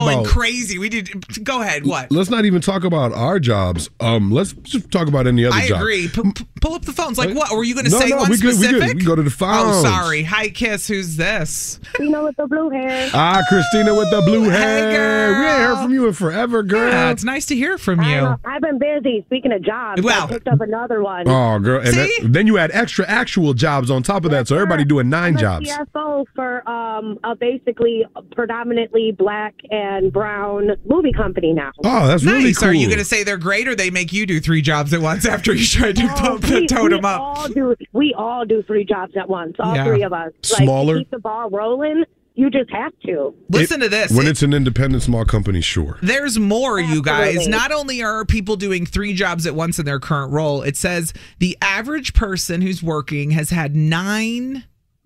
going crazy. We did. Go ahead. What? Let's not even talk about our jobs. Let's just talk about any other job. I agree. Pull up the phones. Like what? Were you going to say one we specific? Good. We can go to the phones. Oh, sorry. Hi, Kiss. Who's this? Christina with the blue hair. Christina with the blue hair. Hey, girl. We ain't heard from you in forever, girl. Yeah, it's nice to hear from you. I've been busy. Speaking of jobs, I picked up another one. Oh, girl. And then you add extra actual jobs on top of that, so everybody doing 9 jobs. I'm a CFO for a basically predominantly black and brown movie company now. Oh, that's really nice. cool. Are you going to say they're great, or they make you do 3 jobs at once after you tried to tote them up? We all do 3 jobs at once, all 3 of us. Smaller? To keep the ball rolling, you just have to. Listen to this. When it's an independent small company, sure. There's more, you guys. Not only are people doing 3 jobs at once in their current role, it says the average person who's working has had 9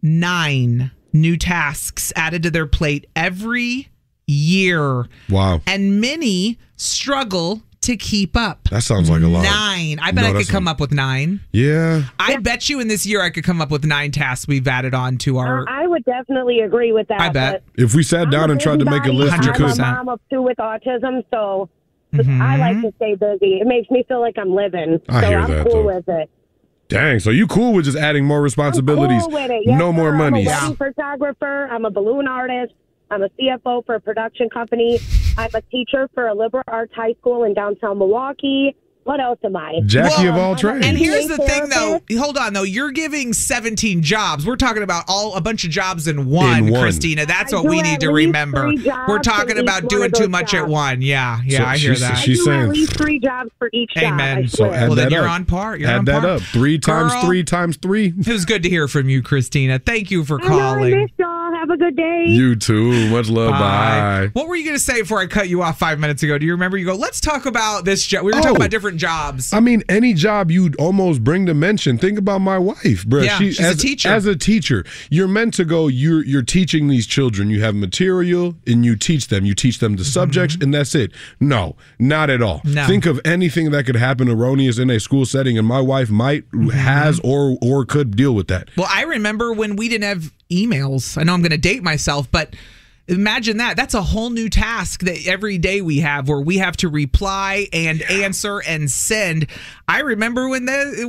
new tasks added to their plate every year. Wow. And many struggle to keep up. That sounds like a lot. 9. I bet I could come up with 9. Yeah. I bet you in this year I could come up with 9 tasks we've added on to our... I would definitely agree with that. I bet. If we sat down and tried to make a list, we could. I'm a mom of 2 with autism, so I like to stay busy. It makes me feel like I'm living. I'm cool with it. Dang, so you cool with just adding more responsibilities, I'm cool with it. Yes, no more money. I'm a wedding photographer. I'm a balloon artist. I'm a CFO for a production company. I'm a teacher for a liberal arts high school in downtown Milwaukee. What else am I? Jackie of all trades. And here's the thing, though. Hold on, though. You're giving 17 jobs. We're talking about a bunch of jobs in one, Christina. That's what we need to remember. We're talking about doing too much at one. Yeah, I hear that. She's saying at least 3 jobs for each job. Amen. So well, then you're on par. Add that up. 3 times 3 times 3. It was good to hear from you, Christina. Thank you for calling. I missed y'all. Have a good day. You too. Much love. Bye. What were you going to say before I cut you off 5 minutes ago? Do you remember? You go, let's talk about this job. We were talking about different jobs. I mean, any job you'd almost bring to mention. Think about my wife, bro. Yeah, she's a teacher. As a teacher, you're meant to go, you're teaching these children. You have material and you teach them. You teach them the subjects and that's it. No, not at all. No. Think of anything that could happen erroneous in a school setting, and my wife has or could deal with that. Well, I remember when we didn't have emails. I know I'm going to date myself, but imagine that. That's a whole new task that every day we have where we have to reply and answer and send. I remember when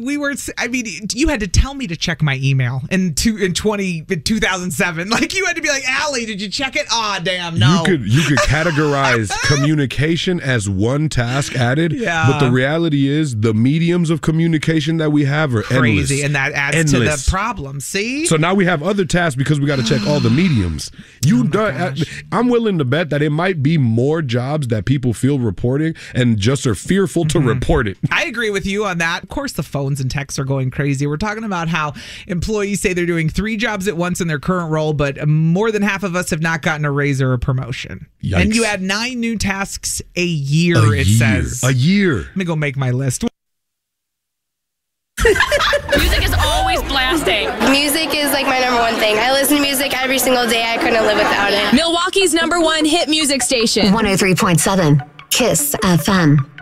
you had to tell me to check my email in 2007. Like, you had to be like, Allie, did you check it? Aw, damn, no. You could categorize communication as one task added. Yeah. But the reality is the mediums of communication that we have are crazy, endless. and that adds to the problem. See? So now we have other tasks because we got to check all the mediums. I'm willing to bet that it might be more jobs that people feel reporting and just are fearful to report it. I agree with you on that. Of course, the phones and texts are going crazy. We're talking about how employees say they're doing 3 jobs at once in their current role, but more than half of us have not gotten a raise or a promotion. Yikes. And you add 9 new tasks a year, says. A year. Let me go make my list. Music is always blasting. Music is like my number 1 thing. I listen to music every single day. I couldn't live without it. Milwaukee's number 1 hit music station. 103.7 KISS FM.